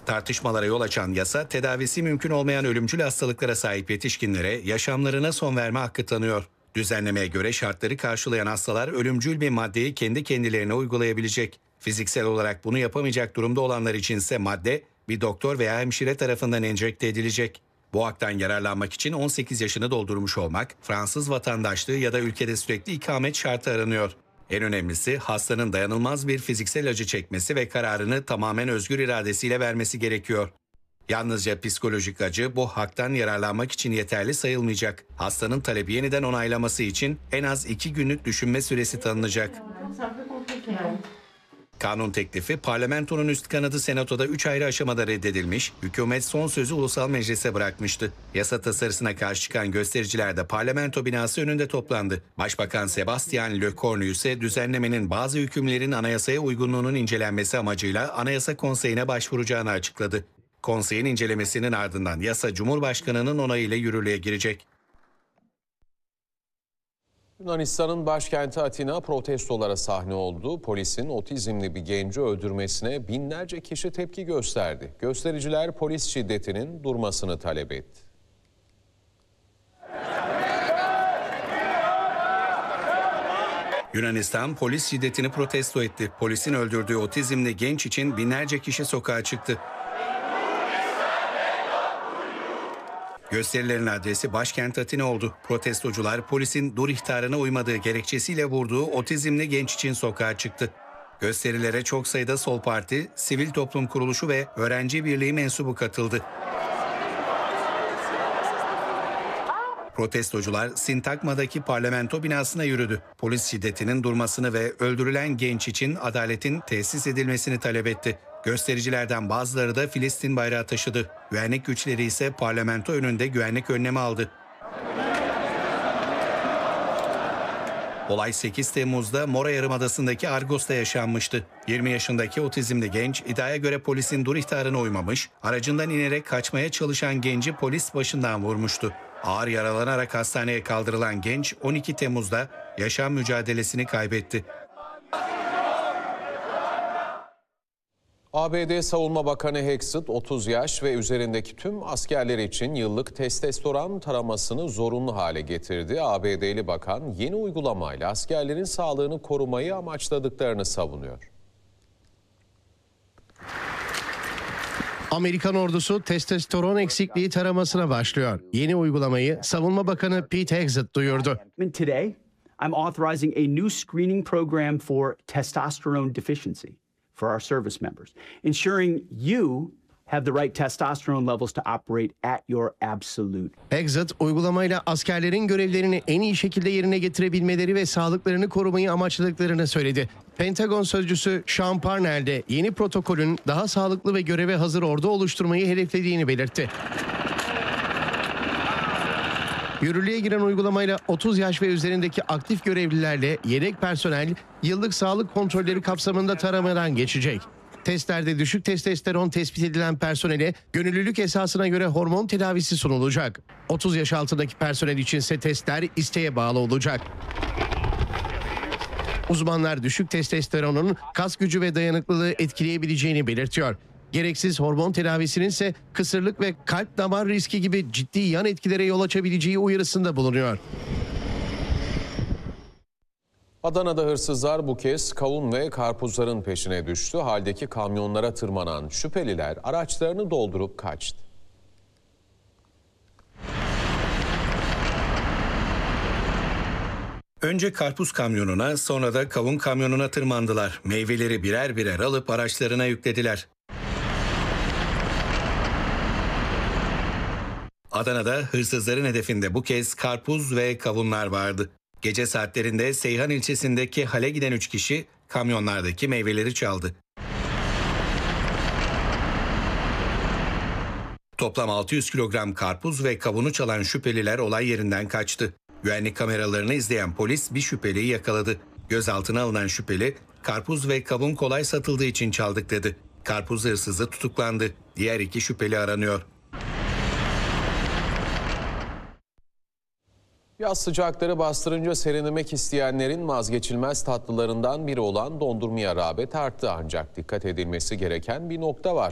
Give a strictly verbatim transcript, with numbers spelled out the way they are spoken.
Tartışmalara yol açan yasa, tedavisi mümkün olmayan ölümcül hastalıklara sahip yetişkinlere yaşamlarına son verme hakkı tanıyor. Düzenlemeye göre şartları karşılayan hastalar ölümcül bir maddeyi kendi kendilerine uygulayabilecek. Fiziksel olarak bunu yapamayacak durumda olanlar içinse madde bir doktor veya hemşire tarafından enjekte edilecek. Bu haktan yararlanmak için on sekiz yaşını doldurmuş olmak, Fransız vatandaşlığı ya da ülkede sürekli ikamet şartı aranıyor. En önemlisi hastanın dayanılmaz bir fiziksel acı çekmesi ve kararını tamamen özgür iradesiyle vermesi gerekiyor. Yalnızca psikolojik acı bu haktan yararlanmak için yeterli sayılmayacak. Hastanın talebi yeniden onaylaması için en az iki günlük düşünme süresi tanınacak. Kanun teklifi parlamentonun üst kanadı Senato'da üç ayrı aşamada reddedilmiş, hükümet son sözü ulusal meclise bırakmıştı. Yasa tasarısına karşı çıkan göstericiler de parlamento binası önünde toplandı. Başbakan Sebastian Lecornu ise düzenlemenin bazı hükümlerin anayasaya uygunluğunun incelenmesi amacıyla Anayasa Konseyi'ne başvuracağını açıkladı. Konseyin incelemesinin ardından yasa Cumhurbaşkanı'nın onayıyla yürürlüğe girecek. Yunanistan'ın başkenti Atina protestolara sahne oldu. Polisin otizmli bir genci öldürmesine binlerce kişi tepki gösterdi. Göstericiler polis şiddetinin durmasını talep etti. Yunanistan polis şiddetini protesto etti. Polisin öldürdüğü otizmli genç için binlerce kişi sokağa çıktı. Gösterilerin adresi başkent Atina oldu. Protestocular polisin dur ihtarına uymadığı gerekçesiyle vurduğu otizmli genç için sokağa çıktı. Gösterilere çok sayıda sol parti, sivil toplum kuruluşu ve öğrenci birliği mensubu katıldı. Protestocular Sintagma'daki parlamento binasına yürüdü. Polis şiddetinin durmasını ve öldürülen genç için adaletin tesis edilmesini talep etti. Göstericilerden bazıları da Filistin bayrağı taşıdı. Güvenlik güçleri ise parlamento önünde güvenlik önlemi aldı. Olay sekiz Temmuz'da Mora Yarımadası'ndaki Argos'ta yaşanmıştı. yirmi yaşındaki otizmli genç iddiaya göre polisin dur ihtarına uymamış, aracından inerek kaçmaya çalışan genci polis başından vurmuştu. Ağır yaralanarak hastaneye kaldırılan genç on iki Temmuz'da yaşam mücadelesini kaybetti. A B D Savunma Bakanı Hexet, otuz yaş ve üzerindeki tüm askerler için yıllık testosteron taramasını zorunlu hale getirdi. A B D'li bakan yeni uygulamayla askerlerin sağlığını korumayı amaçladıklarını savunuyor. Amerikan ordusu testosteron eksikliği taramasına başlıyor. Yeni uygulamayı Savunma Bakanı Pete Hexet duyurdu. Today, I'm authorizing a new screening program for testosterone deficiency for our service members, ensuring you have the right testosterone levels to operate at your absolute. Hexet, uygulamayla askerlerin görevlerini en iyi şekilde yerine getirebilmeleri ve sağlıklarını korumayı amaçladıklarını söyledi. Pentagon sözcüsü Sean Parnell de yeni protokolün daha sağlıklı ve göreve hazır ordu oluşturmayı hedeflediğini belirtti. Yürürlüğe giren uygulamayla otuz yaş ve üzerindeki aktif görevlilerle yedek personel yıllık sağlık kontrolleri kapsamında taramadan geçecek. Testlerde düşük testosteron tespit edilen personele gönüllülük esasına göre hormon tedavisi sunulacak. otuz yaş altındaki personel içinse testler isteğe bağlı olacak. Uzmanlar düşük testosteronun kas gücü ve dayanıklılığı etkileyebileceğini belirtiyor. Gereksiz hormon tedavisinin ise kısırlık ve kalp damar riski gibi ciddi yan etkilere yol açabileceği uyarısında bulunuyor. Adana'da hırsızlar bu kez kavun ve karpuzların peşine düştü. Haldeki kamyonlara tırmanan şüpheliler araçlarını doldurup kaçtı. Önce karpuz kamyonuna, sonra da kavun kamyonuna tırmandılar. Meyveleri birer birer alıp araçlarına yüklediler. Adana'da hırsızların hedefinde bu kez karpuz ve kavunlar vardı. Gece saatlerinde Seyhan ilçesindeki hale giden üç kişi kamyonlardaki meyveleri çaldı. Toplam altı yüz kilogram karpuz ve kavunu çalan şüpheliler olay yerinden kaçtı. Güvenlik kameralarını izleyen polis bir şüpheliyi yakaladı. Gözaltına alınan şüpheli, karpuz ve kavun kolay satıldığı için çaldık dedi. Karpuz hırsızı tutuklandı. Diğer iki şüpheli aranıyor. Yaz sıcakları bastırınca serinlemek isteyenlerin vazgeçilmez tatlılarından biri olan dondurmaya rağbet arttı. Ancak dikkat edilmesi gereken bir nokta var.